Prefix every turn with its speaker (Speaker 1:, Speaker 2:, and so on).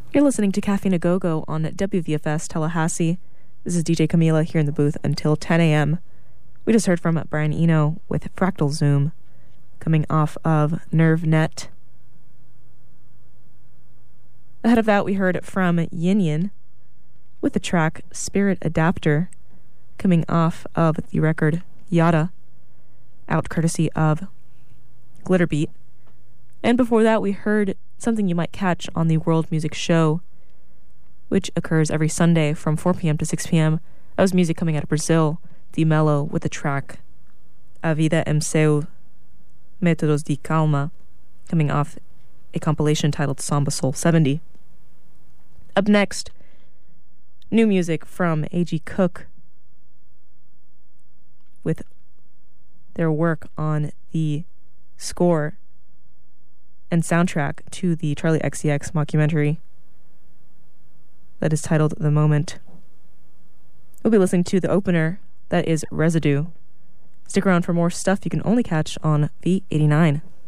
Speaker 1: You're listening to Caffeine A Go-Go on WVFS Tallahassee. This is DJ Camila here in the booth until 10 a.m. We just heard from Brian Eno with Fractal Zoom, coming off of Nerve Net. Ahead of that, we heard from Yin Yin with the track Spirit Adapter, coming off of the record Yada, out courtesy of Glitterbeat. And before that, we heard something you might catch on the World Music Show, which occurs every Sunday from 4 p.m. to 6 p.m. That was music coming out of Brazil, Di Mello with the track A Vida em Seu Métodos de Calma, coming off a compilation titled Samba Soul 70. Up next, new music from A.G. Cook with their work on the score and soundtrack to the Charlie XCX mockumentary that is titled The Moment. We'll be listening to the opener, that is Residue. Stick around for more stuff you can only catch on V89.